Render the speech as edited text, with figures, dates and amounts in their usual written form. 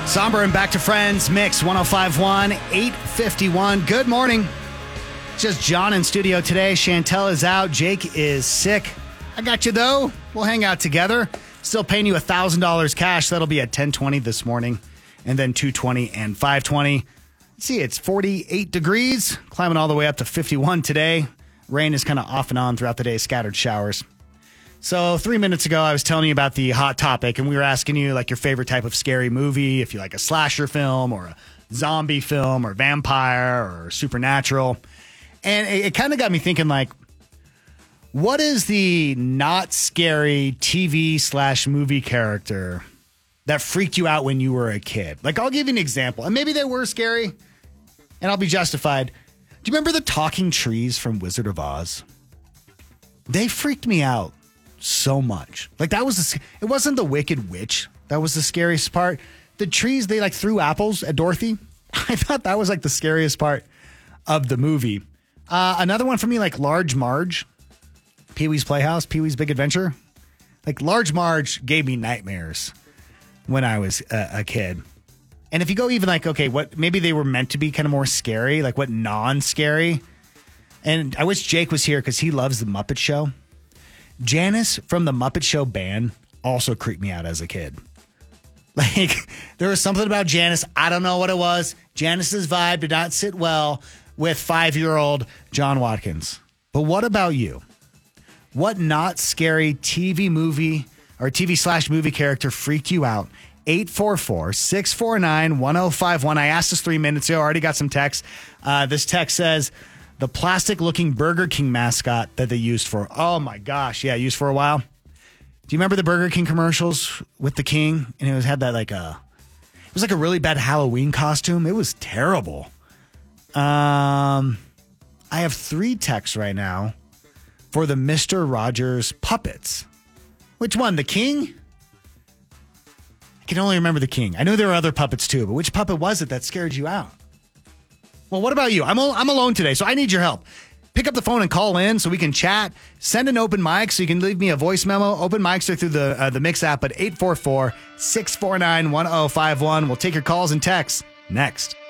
Somber and Back to Friends, Mix 1051, 851. Good morning. Just John in studio today. Chantel is out. Jake is sick. I got you, though. We'll hang out together. Still paying you $1,000 cash. That'll be at 10:20 this morning, and then 2:20 and 5:20. See, it's 48 degrees, climbing all the way up to 51 today. Rain is kind of off and on throughout the day, scattered showers. So 3 minutes ago, I was telling you about the hot topic, and we were asking you like your favorite type of scary movie, if you like a slasher film or a zombie film or vampire or supernatural. And it kind of got me thinking, like, what is the not scary TV/movie character that freaked you out when you were a kid? Like, I'll give you an example, and maybe they were scary, and I'll be justified. Do you remember the talking trees from Wizard of Oz? They freaked me out so much. Like, that was it wasn't the Wicked Witch that was the scariest part. The trees, they like threw apples at Dorothy. I thought that was like the scariest part of the movie. Another one for me, like Large Marge, Pee-wee's Playhouse, Pee-wee's Big Adventure. Like, Large Marge gave me nightmares when I was a kid. And if you go even like, okay, what maybe they were meant to be kind of more scary, like what non-scary. And I wish Jake was here because he loves the Muppet Show. Janice from the Muppet Show band also creeped me out as a kid. Like, there was something about Janice. I don't know what it was. Janice's vibe did not sit well with 5-year-old John Watkins. But what about you? What not scary TV movie or TV/movie character freaked you out? 844-649-1051. I asked this 3 minutes ago. I already got some text. This text says, the plastic-looking Burger King mascot that they used for, oh my gosh, yeah, used for a while. Do you remember the Burger King commercials with the king? And it had that it was like a really bad Halloween costume. It was terrible. I have 3 texts right now for the Mr. Rogers puppets. Which one, the king? I can only remember the king. I know there were other puppets too, but which puppet was it that scared you out? Well, what about you? I'm alone today, so I need your help. Pick up the phone and call in so we can chat. Send an open mic so you can leave me a voice memo. Open mics are through the Mix app at 844-649-1051. We'll take your calls and texts next.